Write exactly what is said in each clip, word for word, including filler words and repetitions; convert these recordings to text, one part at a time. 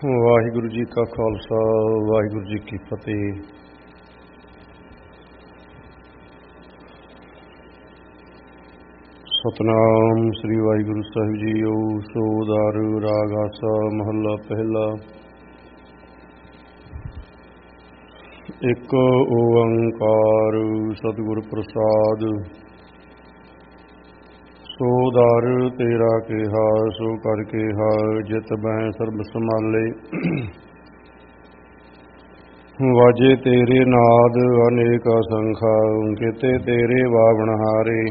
ਵਾਹਿਗੁਰੂ ਜੀ ਕਾ ਖਾਲਸਾ ਵਾਹਿਗੁਰੂ ਜੀ ਕੀ ਫਤਿਹ। ਸਤਨਾਮ ਸ੍ਰੀ ਵਾਹਿਗੁਰੂ ਸਾਹਿਬ ਜੀਓ। ਸੋਦਾਰ ਰਾਗ ਆਸਾ ਮਹੱਲਾ ਪਹਿਲਾ। ਇੱਕ ਓੰਕਾਰ ਸਤਿਗੁਰ ਪ੍ਰਸਾਦ। ਸੋ ਦਰ ਤੇਰਾ ਕਿਹਾ ਸੋ ਕਰ ਕਿਹਾ ਜਿਤ ਬਹਿ ਸਰਬ ਸੰਭਾਲੇ। ਵਾਜੇ ਤੇਰੇ ਨਾਦ ਅਨੇਕ ਅਸੰਖਾ ਕੀਤੇ ਤੇਰੇ ਵਾਵਣਹਾਰੇ।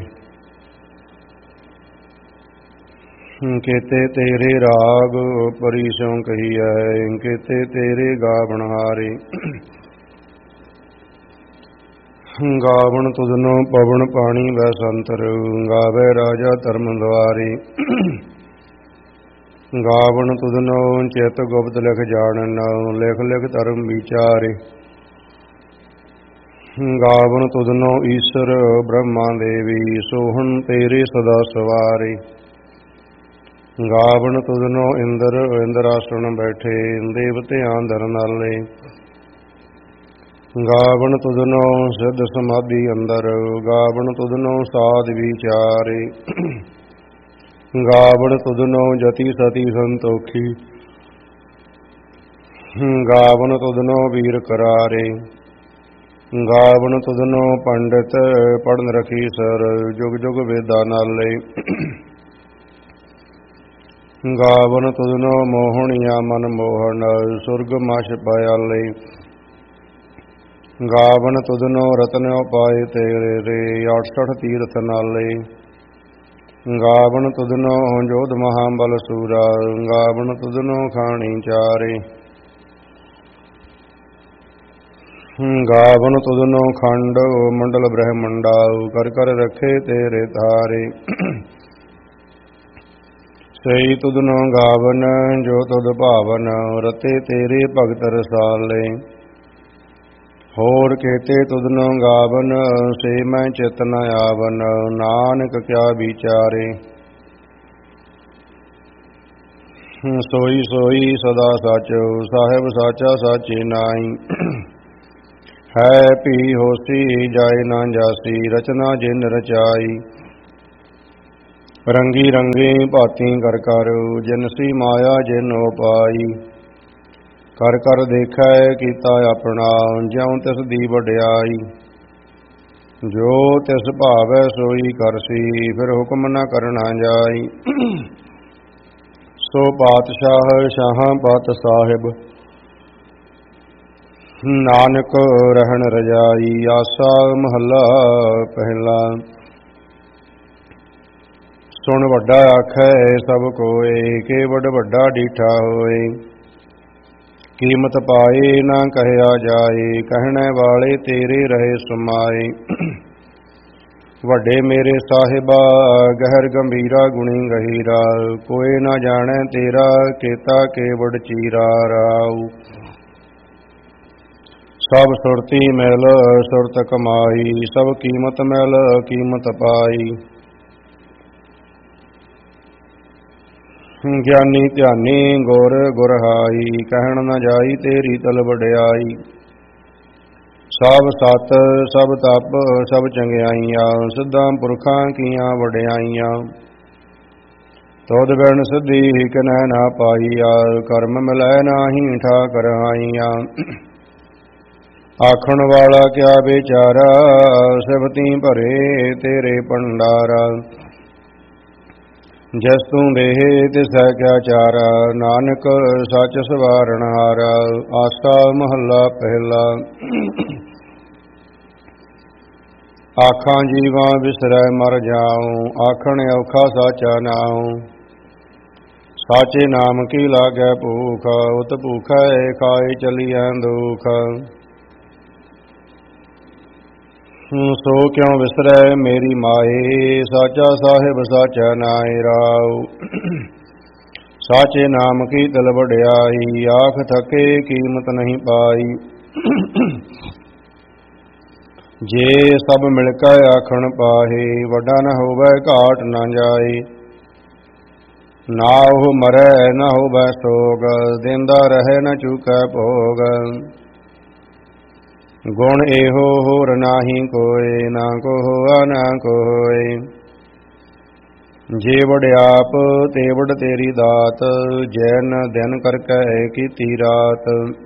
ਕੀਤੇ ਤੇਰੇ ਰਾਗ ਪਰੀ ਸਿਉ ਕਹੀਐ ਕੀਤੇ ਤੇਰੇ ਗਾਵਣਹਾਰੇ। ਗਾਵਣ ਤੁਧਨੋ ਪਵਨ ਪਾਣੀ ਵੈ ਸੰਤਰ ਗਾਵੇ ਰਾਜਾ ਧਰਮ ਦੁਆਰੇ। ਗਾਵਣ ਤੁਧਨੋ ਚਿਤ ਗੁਪਤ ਲਿਖ ਜਾਣਨ ਲਿਖ ਲਿਖ ਧਰਮ ਵਿਚਾਰੇ। ਗਾਵਣ ਤੁਧਨੋ ਈਸ਼ਰ ਬ੍ਰਹਮਾ ਦੇਵੀ ਸੋਹਣ ਤੇਰੇ ਸਦਾ ਸਵਾਰੇ। ਗਾਵਣ ਤੁਧਨੋ ਇੰਦਰ ਇੰਦਰਾਸਣ ਬੈਠੇ ਦੇਵਤਿਆਂ ਦਰ ਨਾਲੇ। ਗਾਵਣ ਤੁਧਨੋ ਸਿੱਧ ਸਮਾਧੀ ਅੰਦਰ ਗਾਵਣ ਤੁਧਨੋ ਸਾਧ ਵਿਚਾਰੇ। ਗਾਵਣ ਤੁਧਨੋ ਜਤੀ ਸਤੀ ਸੰਤੋਖੀ ਗਾਵਣ ਤੁਧਨੋ ਵੀਰ ਕਰਾਰੇ। ਗਾਵਣ ਤੁਧਨੋ ਪੰਡਿਤ ਪੜਨ ਰਖੀ ਸਰ ਜੁਗ ਜੁਗ ਵੇਦਾਂ ਨਾਲੇ। ਗਾਵਣ ਤੁਧਨੋ ਮੋਹਣੀਆਂ ਮਨ ਮੋਹਨ ਸੁਰਗ ਮਛ ਪਾਇਆਲੇ। ਗਾਵਣ ਤੁਧਨੋ ਰਤਨ ਉਪਾਏ ਤੇਰੇ ਰੇ ਅਠਸਠ ਤੀਰਥ ਨਾਲੇ। ਗਾਵਣ ਤੁਧਨੋ ਜੋਧ ਮਹਾਬਲ ਸੂਰਾ ਗਾਵਣ ਤੁਧਨੋ ਖਾਣੀ ਚਾਰੇ। ਗਾਵਣ ਤੁਧਨੋ ਖੰਡ ਮੰਡਲ ਬ੍ਰਹਮੰਡਾ ਕਰ ਕਰ ਰਖੇ ਤੇਰੇ ਤਾਰੇ। ਸਈ ਤੁਧਨੋ ਗਾਵਨ ਜੋ ਤੁਧ ਭਾਵਨ ਰਤੇ ਤੇਰੇ ਭਗਤ ਰਸਾਲੇ। ਹੋਰ ਕੀਤੇ ਤੁਧਨੋ ਗਾਵਨ ਸੇ ਮੈਂ ਚਿਤ ਨ ਆਵਨ ਨਾਨਕ ਕਿਆ ਵਿਚਾਰੇ। ਸੋਈ ਸੋਈ ਸਦਾ ਸਚ ਸਾਹਿਬ ਸਾਚਾ ਸਾਚੇ ਨਾਈ। ਹੈ ਭੀ ਹੋਸੀ ਜਾਏ ਨਾ ਜਾਸੀ ਰਚਨਾ ਜਿਨ ਰਚਾਈ। ਰੰਗੀ ਰੰਗੀ ਭਾਤੀ ਕਰ ਕਰ ਜਿਨਸੀ ਮਾਇਆ ਜਿਨ ਉਪਾਈ। ਕਰ ਕਰ ਦੇਖੈ ਕੀਤਾ ਆਪਣਾ ਜਿਉ ਤਿਸ ਦੀ ਵਡਿਆਈ। ਜੋ ਤਿਸ ਭਾਵੈ ਸੋਈ ਕਰਸੀ ਫਿਰ ਹੁਕਮ ਨ ਕਰਨਾ ਜਾਈ। ਸੋ ਪਾਤਸ਼ਾਹ ਸ਼ਾਹਾਂ ਪਤ ਸਾਹਿਬ ਨਾਨਕ ਰਹਿਣ ਰਜਾਈ। ਆਸਾ ਮਹੱਲਾ ਪਹਿਲਾ। ਸੁਣ ਵੱਡਾ ਆਖੈ ਸਭ ਕੋਇ ਕੇਵਡ ਵੱਡਾ ਡੀਠਾ ਹੋਏ। ਕੀਮਤ ਪਾਏ ਨਾ ਕਹਿਆ ਜਾਏ ਕਹਿਣੇ ਵਾਲੇ ਤੇਰੇ ਰਹੇ ਸਮਾਏ। ਵੱਡੇ ਮੇਰੇ ਸਾਹਿਬਾ ਗਹਿਰ ਗੰਭੀਰਾ ਗੁਣੀ ਗਹੀਰਾ ਕੋਏ ਨਾ ਜਾਣੈ ਤੇਰਾ ਕੀਤਾ ਕੇਵਡ ਚੀਰਾ ਰਾਉ। ਸਭ ਸੁਰਤੀ ਮਿਲ ਸੁਰਤ ਕਮਾਈ ਸਭ ਕੀਮਤ ਮਿਲ ਕੀਮਤ ਪਾਈ। ਗਿਆਨੀ ਧਿਆਨੀ ਗੁਰ ਗੁਰਹਾਈ ਕਹਿਣ ਨ ਜਾਈ ਤੇਰੀ ਤਲ ਵਡਿਆਈ। ਸਭ ਸਤ ਸਭ ਤਪ ਸਭ ਚੰਗਿਆਈਆਂ ਸਿੱਧਾਂ ਪੁਰਖਾਂ ਕੀਆਂ ਵਡਿਆਈਆਂ। ਤੁਧ ਬਿਨ ਸਿੱਧੀ ਕਿਨੈ ਨਾ ਪਾਈਆ ਕਰਮ ਮਿਲੈ ਨਾਹੀ ਠਾਕਰ ਆਈਆਂ। ਆਖਣ ਵਾਲਾ ਕਿਆ ਵਿਚਾਰਾ ਸਿਫਤੀ ਭਰੇ ਤੇਰੇ ਭੰਡਾਰਾ। ਜਿਸ ਤੂੰ ਦੇਹ ਤਿਸੈ ਕਿਆ ਚਾਰਾ ਨਾਨਕ ਸੱਚ ਸਵਾਰਨ ਹਾਰਾ। ਆਸਾ ਮਹੱਲਾ ਪਹਿਲਾ। ਆਖਾਂ ਜੀਵਾਂ ਵਿਸਰੈ ਮਰ ਜਾਉ ਆਖਣ ਔਖਾ ਸਾਚਾ ਨਾਉ। ਸਾਚੇ ਨਾਮ ਕੀ ਲਾਗੈ ਭੂਖ ਉਤ ਭੂਖੈ ਖਾਏ ਚਲੀਐ ਦੁਖ। ਸੋ ਕਿਉ ਵਿਸਰੈ ਮੇਰੀ ਮਾਏ ਸਾਚਾ ਸਾਹਿਬ ਸਾਚਾ ਨਾਇ ਰਾਉ। ਸਾਚੇ ਨਾਮ ਕੀ ਤਲ ਵਡਿਆਈ ਆਖ ਥਕੇ ਕੀਮਤ ਨਹੀਂ ਪਾਈ। ਜੇ ਸਭ ਮਿਲ ਕੇ ਆਖਣ ਪਾਹੇ ਵੱਡਾ ਨ ਹੋਵੇ ਘਾਟ ਨ ਜਾਏ। ਨਾਹੁ ਮਰੈ ਨ ਹੋਵੈ ਸੋਗ, ਦੇਂਦਾ ਰਹੈ ਨ ਚੂਕੈ ਭੋਗ। ਗੁਣ ਇਹੋ ਹੋਰ ਨਾਹੀ ਕੋਇ, ਨਾ ਕੋ ਹੋਆ ਨਾ ਕੋਇ। ਜੇ ਵਡਿਆਪ ਤੇ ਵਡ ਤੇਰੀ ਦਾਤ, ਜੈਨ ਦਿਨ ਕਰਕੈ ਕੀਤੀ ਰਾਤ।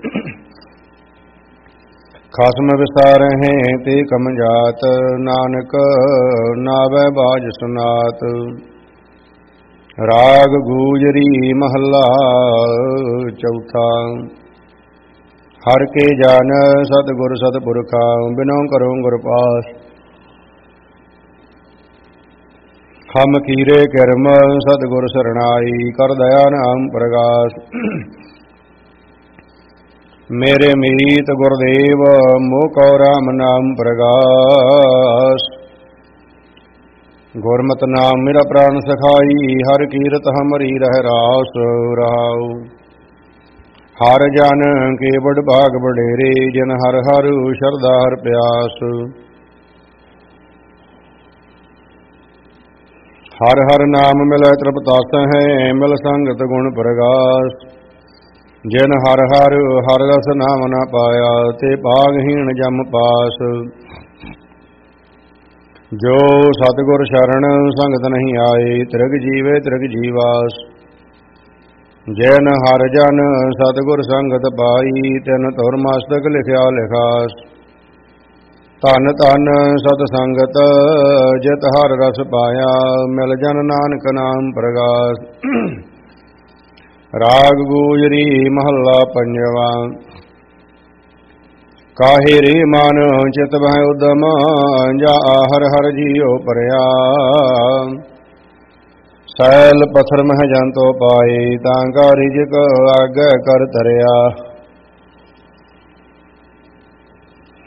ਖਸਮ ਵਿਸਾਰਹਿ ਤੇ ਕਮ ਜਾਤ, ਨਾਨਕ ਨਾਵੈ ਬਾਜ ਸੁਨਾਤ। ਰਾਗ ਗੂਜਰੀ ਮਹੱਲਾ ਚੌਥਾ। ਹਰਿ ਕੇ ਜਨ ਸਤਿਗੁਰ ਸਤਿਪੁਰਖਾ, ਬਿਨੋ ਕਰੋ ਗੁਰ ਪਾਸ। ਖਮ ਕੀਰੇ ਕਿਰਮ ਸਤਿਗੁਰ ਸਰਣਾਈ, ਕਰ ਦਇਆ ਨਾਮ ਪ੍ਰਗਾਸ। ਮੇਰੇ ਮੀਤ ਗੁਰਦੇਵ, ਮੋਹ ਕਉ ਰਾਮ ਨਾਮ ਪ੍ਰਗਾਸ। ਗੁਰਮਤਿ ਨਾਮ ਮੇਰਾ ਪ੍ਰਾਨ ਸਖਾਈ, ਹਰਿ ਕੀਰਤ ਹਮਰੀ ਰਹਿ ਰਾਸ ਰਹਾਉ। ਹਰ ਜਨ ਕੇ ਬੜ ਭਾਗ ਬਡੇਰੇ, ਜਿਨ ਹਰਿ ਹਰਿ ਸ਼ਰਧਾ ਹਰਿ ਪਿਆਸ। ਹਰਿ ਹਰਿ ਨਾਮ ਮਿਲੈ ਤ੍ਰਿਪਤਾਸਹਿ, ਮਿਲ ਸੰਗਤ ਗੁਣ ਪ੍ਰਗਾਸ। ਜਿਨ ਹਰਿ ਹਰਿ ਹਰਿ ਰਸ ਨਾਮ ਨ ਪਾਇਆ, ਤੇ ਭਾਗਹੀਣ ਜਮ ਪਾਸ। ਜੋ ਸਤਿਗੁਰ ਸ਼ਰਨ ਸੰਗਤ ਨਹੀਂ ਆਏ, ਤ੍ਰਿਗ ਜੀਵੇ ਤ੍ਰਿਗ ਜੀਵਾਸ। ਜੈਨ ਹਰਿ ਜਨ ਸਤਿਗੁਰ ਸੰਗਤ ਪਾਈ, ਤਿਨ ਧੁਰ ਮਸਤਕ ਲਿਖਿਆ ਲਿਖਾਸ। ਧਨ ਧਨ ਸਤ ਸੰਗਤ, ਜਿਤ ਹਰਿ ਰਸ ਪਾਇਆ, ਮਿਲ ਜਨ ਨਾਨਕ ਨਾਮ ਪ੍ਰਗਾਸ। ਰਾਗ ਗੂਜਰੀ ਮਹੱਲਾ ਪੰਜਵਾ। ਕਾਹੇ ਰੇ ਮਨ ਚਿਤ ਬਹਿ ਉਦਮ, ਜਾ ਹਰਿ ਹਰਿ ਜੀਉ ਪਰਿਆ। ਸੈਲ ਪਥਰ ਮਹਿ ਜੰਤੋ ਪਾਏ, ਤਾਂ ਕਾ ਰਿਜਕ ਆਗੈ ਕਰ ਧਰਿਆ।